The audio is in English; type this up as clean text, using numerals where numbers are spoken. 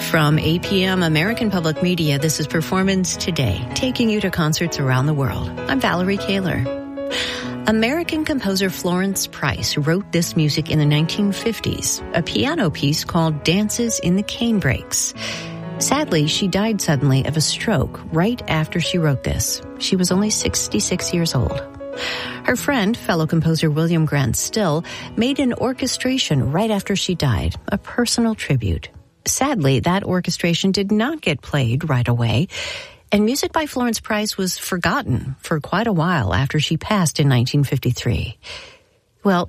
From APM American Public Media, this is Performance Today, taking you to concerts around the world. I'm Valerie Kaler. American composer Florence Price wrote this music in the 1950s, a piano piece called Dances in the Canebrakes. Sadly, she died suddenly of a stroke right after she wrote this. She was only 66 years old. Her friend, fellow composer William Grant Still, made an orchestration right after she died, a personal tribute. Sadly, that orchestration did not get played right away, and music by Florence Price was forgotten for quite a while after she passed in 1953. Well,